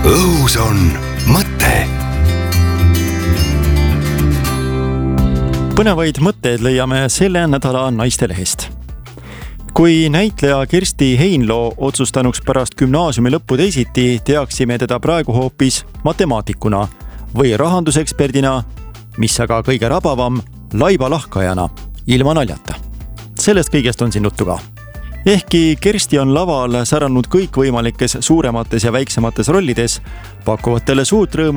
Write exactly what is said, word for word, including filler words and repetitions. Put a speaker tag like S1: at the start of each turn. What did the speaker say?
S1: õhus on mõte.
S2: Põnevaid mõtteid leiame selle nädala Naistelehest. Kui näitleja Kersti Heinloo otsustanuks pärast gümnaasiumi lõppu teisiti, teaksime teda praegu hoopis matemaatikuna või rahanduseksperdina, mis aga kõige rabavam, laibalahkajana, ilma naljata. Sellest kõigest on siin juttu ka. Ehkki Kersti on laval säranud kõikvõimalikes suuremates ja väiksemates rollides, pakuvad talle suurt rõõmu